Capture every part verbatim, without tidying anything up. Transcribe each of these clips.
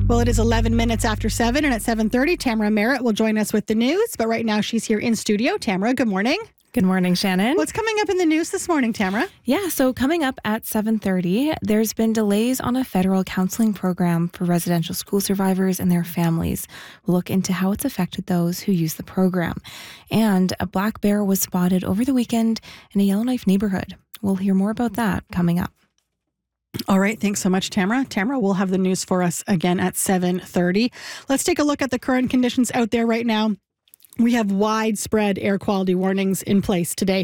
Well, it is eleven minutes after seven, and at seven thirty, Tamara Merritt will join us with the news. But right now, she's here in studio. Tamara, good morning. Good morning, Shannon. What's coming up in the news this morning, Tamara? Yeah, so coming up at seven thirty, there's been delays on a federal counseling program for residential school survivors and their families. We'll look into how it's affected those who use the program. And a black bear was spotted over the weekend in a Yellowknife neighborhood. We'll hear more about that coming up. All right. Thanks so much, Tamara. Tamara will have the news for us again at seven thirty. Let's take a look at the current conditions out there right now. We have widespread air quality warnings in place today.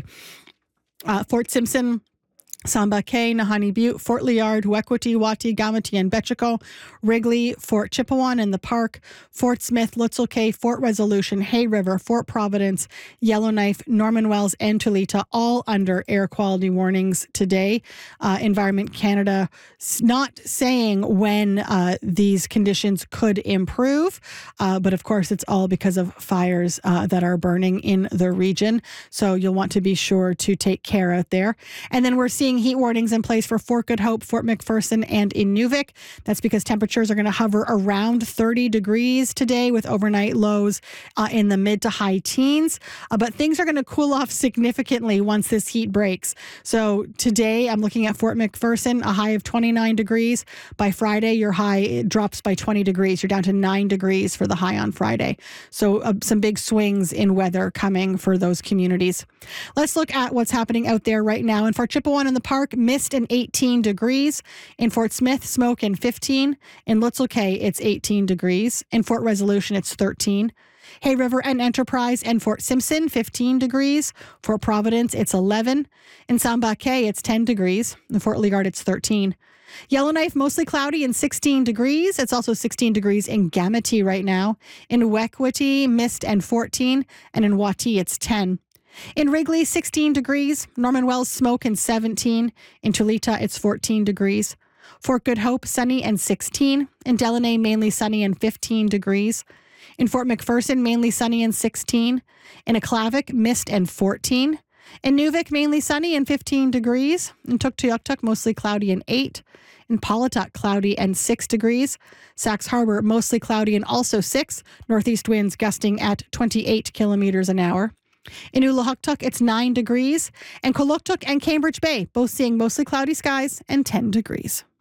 Uh, Fort Simpson, Samba Cay, Nahanni Butte, Fort Liard, Wekwati, Wati, Gamati, and Betchiko, Wrigley, Fort Chipewyan in the Park, Fort Smith, Lutzel Cay, Fort Resolution, Hay River, Fort Providence, Yellowknife, Norman Wells, and Tulita, all under air quality warnings today. Uh, Environment Canada not saying when uh, these conditions could improve, uh, but of course it's all because of fires uh, that are burning in the region. So you'll want to be sure to take care out there. And then we're seeing heat warnings in place for Fort Good Hope, Fort McPherson, and Inuvik. That's because temperatures are going to hover around thirty degrees today with overnight lows uh, in the mid to high teens. Uh, but things are going to cool off significantly once this heat breaks. So today I'm looking at Fort McPherson, a high of twenty-nine degrees. By Friday, your high it drops by twenty degrees. You're down to nine degrees for the high on Friday. So uh, some big swings in weather coming for those communities. Let's look at what's happening out there right now. In Fort Chipewyan in the Park, mist and eighteen degrees. In Fort Smith, smoke and fifteen. In Lutzel Cay, it's eighteen degrees. In Fort Resolution, it's thirteen. Hay River and Enterprise and Fort Simpson, fifteen degrees. Fort Providence, it's eleven. In Samba Cay, it's ten degrees. In Fort Liard, it's thirteen. Yellowknife, mostly cloudy and sixteen degrees. It's also sixteen degrees in Gamati right now. In Wekwati, mist and fourteen. And in Wati, it's ten. In Wrigley, sixteen degrees. Norman Wells, smoke and seventeen. In Tulita, it's fourteen degrees. Fort Good Hope, sunny and sixteen. In Delaney, mainly sunny and fifteen degrees. In Fort McPherson, mainly sunny and sixteen. In Aklavik, mist and fourteen. In Inuvik, mainly sunny and fifteen degrees. In Tuktoyaktuk, mostly cloudy and eight. In Paulatuk, cloudy and six degrees. Sax Harbor, mostly cloudy and also six. Northeast winds gusting at twenty-eight kilometers an hour. In Ulahuktuk, it's nine degrees. And Kuluktuk and Cambridge Bay, both seeing mostly cloudy skies and ten degrees.